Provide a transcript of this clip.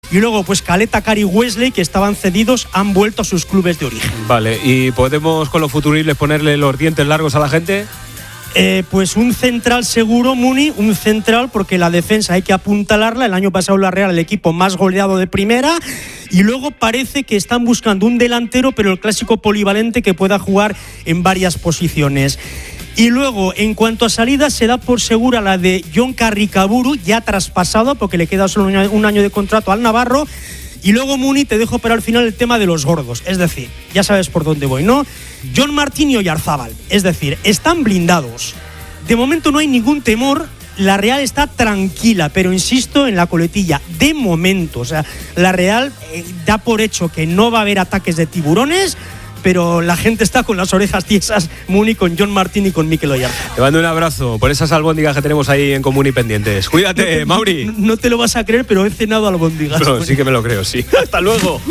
Y luego, pues Caleta, Cari, Wesley, que estaban cedidos, han vuelto a sus clubes de origen. Vale, ¿y podemos con los futuribles ponerle los dientes largos a la gente? Pues un central seguro, Muni, un central, porque la defensa hay que apuntalarla. El año pasado la Real, el equipo más goleado de primera, y luego parece que están buscando un delantero, pero el clásico polivalente que pueda jugar en varias posiciones. Y luego, en cuanto a salidas, se da por segura la de Jon Carricaburu, ya traspasado, porque le queda solo un año de contrato al navarro. Y luego, Muni, te dejo para al final el tema de los gordos. Es decir, ya sabes por dónde voy, ¿no? Jon Martín y Oyarzábal. Es decir, están blindados. De momento no hay ningún temor. La Real está tranquila, pero insisto en la coletilla. De momento, o sea, la Real da por hecho que no va a haber ataques de tiburones, pero la gente está con las orejas tiesas, Muni, con Jon Martín y con Mikel Oyarzábal. Te mando un abrazo por esas albóndigas que tenemos ahí en común y pendientes. Cuídate, Mauri. No te lo vas a creer, pero he cenado albóndigas. No, sí que me lo creo, sí. Hasta luego.